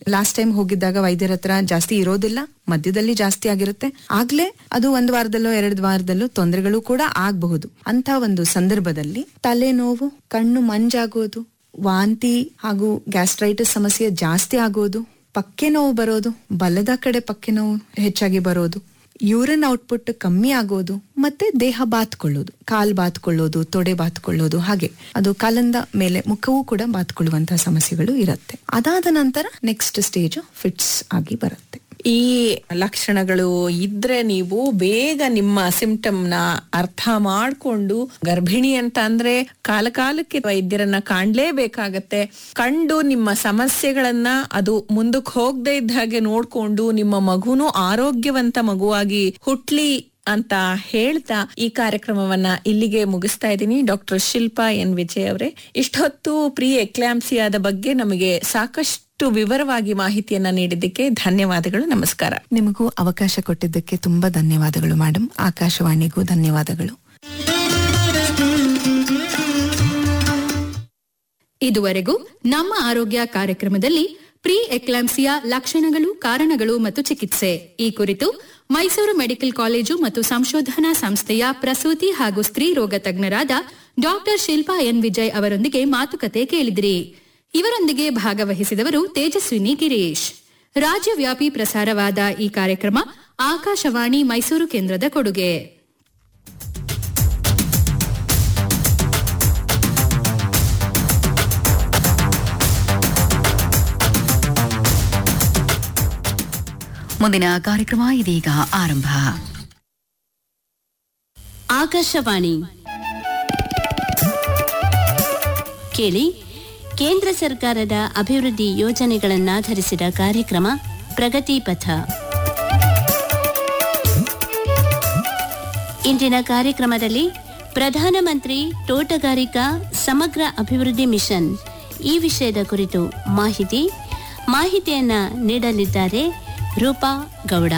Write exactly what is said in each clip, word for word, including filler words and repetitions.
Last time ಹೋಗಿದ್ದಾಗ ವೈದ್ಯರ ಹತ್ರ ಜಾಸ್ತಿ ಇರೋದಿಲ್ಲ, ಮಧ್ಯದಲ್ಲಿ ಜಾಸ್ತಿ ಆಗಿರುತ್ತೆ. ಆಗ್ಲೇ ಅದು ಒಂದು ವಾರದಲ್ಲೋ ಎರಡು ವಾರದಲ್ಲೋ ತೊಂದರೆಗಳು ಕೂಡ ಆಗಬಹುದು. ಅಂತ ಒಂದು ಸಂದರ್ಭದಲ್ಲಿ ತಲೆನೋವು, ಕಣ್ಣು ಮಂಜಾಗೋದು, ವಾಂತಿ ಹಾಗೂ ಗ್ಯಾಸ್ಟ್ರೈಟಿಸ್ ಸಮಸ್ಯೆ ಜಾಸ್ತಿ ಆಗೋದು, ಪಕ್ಕೆ ನೋವು ಬರೋದು, ಬಲದ ಕಡೆ ಪಕ್ಕೆ ನೋವು ಹೆಚ್ಚಾಗಿ ಬರೋದು, ಯೂರಿನ್ ಔಟ್ಪುಟ್ ಕಮ್ಮಿ ಆಗೋದು, ಮತ್ತೆ ದೇಹ ಬಾತ್ಕೊಳ್ಳೋದು, ಕಾಲ್ ಬಾತ್ಕೊಳ್ಳೋದು, ತೊಡೆ ಬಾತ್ಕೊಳ್ಳೋದು, ಹಾಗೆ ಅದು ಕಾಲಿಂದ ಮೇಲೆ ಮುಖವೂ ಕೂಡ ಬಾತ್ಕೊಳ್ಳುವಂತಹ ಸಮಸ್ಯೆಗಳು ಇರುತ್ತೆ. ಅದಾದ ನಂತರ ನೆಕ್ಸ್ಟ್ ಸ್ಟೇಜ್ ಫಿಟ್ಸ್ ಆಗಿ ಬರುತ್ತೆ. ಈ ಲಕ್ಷಣಗಳು ಇದ್ರೆ ನೀವು ಬೇಗ ನಿಮ್ಮ ಸಿಂಪ್ಟಮ್ ನ ಅರ್ಥ ಮಾಡ್ಕೊಂಡು, ಗರ್ಭಿಣಿ ಅಂತ ಅಂದ್ರೆ ಕಾಲ ಕಾಲಕ್ಕೆ ವೈದ್ಯರನ್ನ ಕಾಣ್ಲೇಬೇಕಾಗತ್ತೆ. ಕಂಡು ನಿಮ್ಮ ಸಮಸ್ಯೆಗಳನ್ನ ಅದು ಮುಂದಕ್ಕೆ ಹೋಗದೆ ಇದ್ದ ಹಾಗೆ ನೋಡ್ಕೊಂಡು ನಿಮ್ಮ ಮಗುನು ಆರೋಗ್ಯವಂತ ಮಗುವಾಗಿ ಹುಟ್ಲಿ ಅಂತ ಹೇಳ್ತಾ ಈ ಕಾರ್ಯಕ್ರಮವನ್ನ ಇಲ್ಲಿಗೆ ಮುಗಿಸ್ತಾ ಇದ್ದೀನಿ. ಡಾಕ್ಟರ್ ಶಿಲ್ಪಾ ಎನ್ ವಿಜಯ್ ಅವರೇ, ಇಷ್ಟೊತ್ತು ಪ್ರೀ ಎಕ್ಲಾಂಪ್ಸಿಯಾದ ಬಗ್ಗೆ ನಮಗೆ ಸಾಕಷ್ಟು ವಿವರವಾಗಿ ಮಾಹಿತಿಯನ್ನ ನೀಡಿದ್ದಕ್ಕೆ ಧನ್ಯವಾದಗಳು. ನಮಸ್ಕಾರ. ನಿಮಗೂ ಅವಕಾಶ ಕೊಟ್ಟಿದ್ದಕ್ಕೆ ತುಂಬಾ ಧನ್ಯವಾದಗಳು ಮೇಡಮ್. ಆಕಾಶವಾಣಿಗೂ ಧನ್ಯವಾದಗಳು. ಇದುವರೆಗೂ ನಮ್ಮ ಆರೋಗ್ಯ ಕಾರ್ಯಕ್ರಮದಲ್ಲಿ ಪ್ರೀ ಎಕ್ಲಾಂಪ್ಸಿಯಾ ಲಕ್ಷಣಗಳು, ಕಾರಣಗಳು ಮತ್ತು ಚಿಕಿತ್ಸೆ ಈ ಕುರಿತು ಮೈಸೂರು ಮೆಡಿಕಲ್ ಕಾಲೇಜು ಮತ್ತು ಸಂಶೋಧನಾ ಸಂಸ್ಥೆಯ ಪ್ರಸೂತಿ ಹಾಗೂ ಸ್ತ್ರೀ ರೋಗ ತಜ್ಞರಾದ ಡಾಕ್ಟರ್ ಶಿಲ್ಪಾ ಎನ್ ವಿಜಯ್ ಅವರೊಂದಿಗೆ ಮಾತುಕತೆ ಕೇಳಿದಿರಿ. ಇವರೊಂದಿಗೆ ಭಾಗವಹಿಸಿದವರು ತೇಜಸ್ವಿನಿ ಗಿರೀಶ್. ರಾಜ್ಯವ್ಯಾಪಿ ಪ್ರಸಾರವಾದ ಈ ಕಾರ್ಯಕ್ರಮ ಆಕಾಶವಾಣಿ ಮೈಸೂರು ಕೇಂದ್ರದ ಕೊಡುಗೆ. ಮುಂದಿನ ಕಾರ್ಯಕ್ರಮ ಇದೀಗ ಆರಂಭ. ಆಕಾಶವಾಣಿ ಕೇಳಿ, ಕೇಂದ್ರ ಸರ್ಕಾರದ ಅಭಿವೃದ್ಧಿ ಯೋಜನೆಗಳನ್ನಾಧರಿಸಿದ ಕಾರ್ಯಕ್ರಮ ಪ್ರಗತಿ ಪಥ. ಇಂದಿನ ಕಾರ್ಯಕ್ರಮದಲ್ಲಿ ಪ್ರಧಾನಮಂತ್ರಿ ತೋಟಗಾರಿಕಾ ಸಮಗ್ರ ಅಭಿವೃದ್ಧಿ ಮಿಷನ್ ಈ ವಿಷಯದ ಕುರಿತು ಮಾಹಿತಿ ಮಾಹಿತಿಯನ್ನ ನೀಡಲಿದ್ದಾರೆ ರೂಪಾ ಗೌಡ.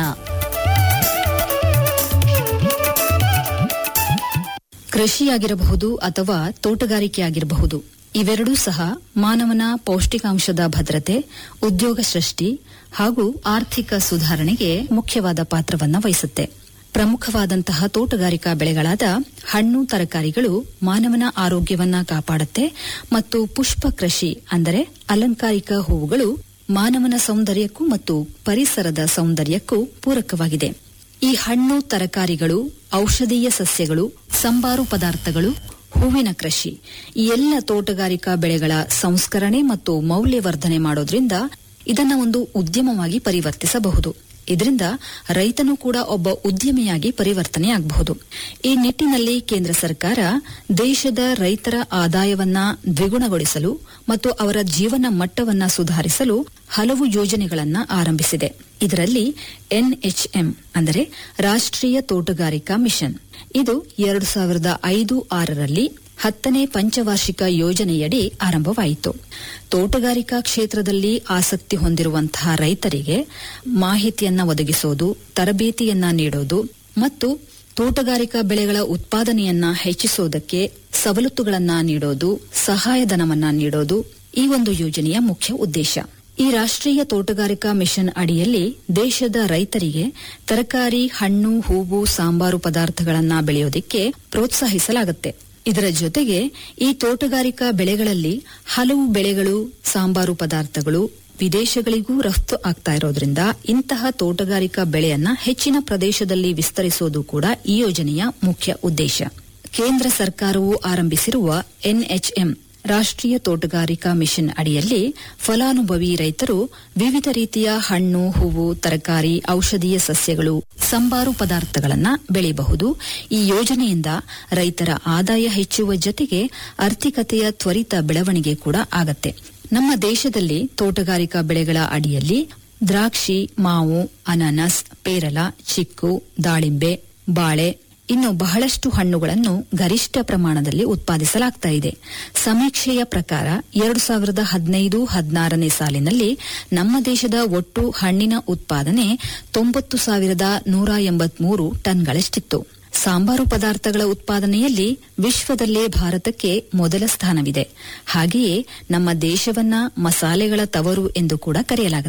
ಕೃಷಿಯಾಗಿರಬಹುದು ಅಥವಾ ತೋಟಗಾರಿಕೆಯಾಗಿರಬಹುದು, ಇವೆರಡೂ ಸಹ ಮಾನವನ ಪೌಷ್ಟಿಕಾಂಶದ ಭದ್ರತೆ, ಉದ್ಯೋಗ ಸೃಷ್ಟಿ ಹಾಗೂ ಆರ್ಥಿಕ ಸುಧಾರಣೆಗೆ ಮುಖ್ಯವಾದ ಪಾತ್ರವನ್ನು ವಹಿಸುತ್ತೆ. ಪ್ರಮುಖವಾದಂತಹ ತೋಟಗಾರಿಕಾ ಬೆಳೆಗಳಾದ ಹಣ್ಣು, ತರಕಾರಿಗಳು ಮಾನವನ ಆರೋಗ್ಯವನ್ನ ಕಾಪಾಡುತ್ತೆ ಮತ್ತು ಪುಷ್ಪ ಕೃಷಿ ಅಂದರೆ ಅಲಂಕಾರಿಕ ಹೂವುಗಳು ಮಾನವನ ಸೌಂದರ್ಯಕ್ಕೂ ಮತ್ತು ಪರಿಸರದ ಸೌಂದರ್ಯಕ್ಕೂ ಪೂರಕವಾಗಿದೆ. ಈ ಹಣ್ಣು, ತರಕಾರಿಗಳು, ಔಷಧೀಯ ಸಸ್ಯಗಳು, ಸಂಬಾರು ಪದಾರ್ಥಗಳು, ಹೂವಿನ ಕೃಷಿ ಈ ಎಲ್ಲ ತೋಟಗಾರಿಕಾ ಬೆಳೆಗಳ ಸಂಸ್ಕರಣೆ ಮತ್ತು ಮೌಲ್ಯವರ್ಧನೆ ಮಾಡೋದ್ರಿಂದ ಇದನ್ನ ಒಂದು ಉದ್ಯಮವಾಗಿ ಪರಿವರ್ತಿಸಬಹುದು. ಇದರಿಂದ ರೈತನು ಕೂಡ ಒಬ್ಬ ಉದ್ಯಮಿಯಾಗಿ ಪರಿವರ್ತನೆಯಾಗಬಹುದು. ಈ ನಿಟ್ಟಿನಲ್ಲಿ ಕೇಂದ್ರ ಸರ್ಕಾರ ದೇಶದ ರೈತರ ಆದಾಯವನ್ನ ದ್ವಿಗುಣಗೊಳಿಸಲು ಮತ್ತು ಅವರ ಜೀವನ ಮಟ್ಟವನ್ನ ಸುಧಾರಿಸಲು ಹಲವು ಯೋಜನೆಗಳನ್ನ ಆರಂಭಿಸಿದೆ. ಇದರಲ್ಲಿ ಎನ್ಎಚ್ಎಂ ಅಂದರೆ ರಾಷ್ಟ್ರೀಯ ತೋಟಗಾರಿಕಾ ಮಿಷನ್, ಇದು ಎರಡು ಸಾವಿರದ ಐದು ಆರರಲ್ಲಿ ಹತ್ತನೇ ಪಂಚವಾರ್ಷಿಕ ಯೋಜನೆಯಡಿ ಆರಂಭವಾಯಿತು. ತೋಟಗಾರಿಕಾ ಕ್ಷೇತ್ರದಲ್ಲಿ ಆಸಕ್ತಿ ಹೊಂದಿರುವಂತಹ ರೈತರಿಗೆ ಮಾಹಿತಿಯನ್ನ ಒದಗಿಸೋದು, ತರಬೇತಿಯನ್ನ ನೀಡೋದು ಮತ್ತು ತೋಟಗಾರಿಕಾ ಬೆಳೆಗಳ ಉತ್ಪಾದನೆಯನ್ನ ಹೆಚ್ಚಿಸೋದಕ್ಕೆ ಸವಲತ್ತುಗಳನ್ನ ನೀಡೋದು, ಸಹಾಯಧನವನ್ನ ನೀಡೋದು ಈ ಒಂದು ಯೋಜನೆಯ ಮುಖ್ಯ ಉದ್ದೇಶ. ಈ ರಾಷ್ಟ್ರೀಯ ತೋಟಗಾರಿಕಾ ಮಿಷನ್ ಅಡಿಯಲ್ಲಿ ದೇಶದ ರೈತರಿಗೆ ತರಕಾರಿ, ಹಣ್ಣು, ಹೂವು, ಸಾಂಬಾರು ಪದಾರ್ಥಗಳನ್ನ ಬೆಳೆಯೋದಕ್ಕೆ ಪ್ರೋತ್ಸಾಹಿಸಲಾಗುತ್ತೆ. ಇದರ ಜೊತೆಗೆ ಈ ತೋಟಗಾರಿಕಾ ಬೆಳೆಗಳಲ್ಲಿ ಹಲವು ಬೆಳೆಗಳು, ಸಾಂಬಾರು ಪದಾರ್ಥಗಳು ವಿದೇಶಗಳಿಗೂ ರಫ್ತು ಆಗ್ತಾ ಇರೋದ್ರಿಂದ ಇಂತಹ ತೋಟಗಾರಿಕಾ ಬೆಳೆಯನ್ನ ಹೆಚ್ಚಿನ ಪ್ರದೇಶದಲ್ಲಿ ವಿಸ್ತರಿಸೋದು ಕೂಡ ಈ ಯೋಜನೆಯ ಮುಖ್ಯ ಉದ್ದೇಶ. ಕೇಂದ್ರ ಸರ್ಕಾರವು ಆರಂಭಿಸಿರುವ ಎನ್ಎಚ್ಎಂ ರಾಷ್ಟ್ರೀಯ ತೋಟಗಾರಿಕಾ ಮಿಷನ್ ಅಡಿಯಲ್ಲಿ ಫಲಾನುಭವಿ ರೈತರು ವಿವಿಧ ರೀತಿಯ ಹಣ್ಣು, ಹೂವು, ತರಕಾರಿ, ಔಷಧೀಯ ಸಸ್ಯಗಳು, ಸಂಬಾರು ಪದಾರ್ಥಗಳನ್ನು ಬೆಳೆಯಬಹುದು. ಈ ಯೋಜನೆಯಿಂದ ರೈತರ ಆದಾಯ ಹೆಚ್ಚುವ ಜೊತೆಗೆ ಆರ್ಥಿಕತೆಯ ತ್ವರಿತ ಬೆಳವಣಿಗೆ ಕೂಡ ಆಗತ್ತೆ. ನಮ್ಮ ದೇಶದಲ್ಲಿ ತೋಟಗಾರಿಕಾ ಬೆಳೆಗಳ ಅಡಿಯಲ್ಲಿ ದ್ರಾಕ್ಷಿ, ಮಾವು, ಅನಾನಸ್, ಪೇರಲ, ಚಿಕ್ಕು, ದಾಳಿಂಬೆ, ಬಾಳೆ ಇನ್ನು ಬಹಳಷ್ಟು ಹಣ್ಣುಗಳನ್ನು ಗರಿಷ್ಠ ಪ್ರಮಾಣದಲ್ಲಿ ಉತ್ಪಾದಿಸಲಾಗ್ತಾ ಇದೆ. ಸಮೀಕ್ಷೆಯ ಪ್ರಕಾರ ಎರಡು ಸಾವಿರದ ಹದಿನೈದು ಹದಿನಾರನೇ ಸಾಲಿನಲ್ಲಿ ನಮ್ಮ ದೇಶದ ಒಟ್ಟು ಹಣ್ಣಿನ ಉತ್ಪಾದನೆ ತೊಂಬತ್ತು ಸಾವಿರದ ನೂರ ಎಂಬತ್ಮೂರು ಟನ್ಗಳಷ್ಟಿತ್ತು. ಸಾಂಬಾರು ಪದಾರ್ಥಗಳ ಉತ್ಪಾದನೆಯಲ್ಲಿ ವಿಶ್ವದಲ್ಲೇ ಭಾರತಕ್ಕೆ ಮೊದಲ ಸ್ಥಾನವಿದೆ. ಹಾಗೆಯೇ ನಮ್ಮ ದೇಶವನ್ನ ಮಸಾಲೆಗಳ ತವರು ಎಂದು ಕೂಡ ಕರೆಯಲಾಗುತ್ತದೆ.